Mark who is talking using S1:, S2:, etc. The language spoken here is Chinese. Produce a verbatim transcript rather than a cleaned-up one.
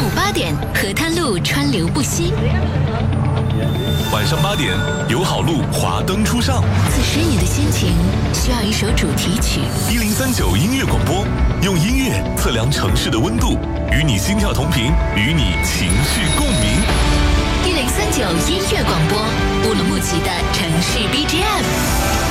S1: 午八点，河滩路川流不息；
S2: 晚上八点，友好路华灯初上。
S1: 此时你的心情需要一首主题曲。
S2: 一零三九音乐广播，用音乐测量城市的温度，与你心跳同频，与你情绪共鸣。
S1: 一零三九音乐广播，乌鲁木齐的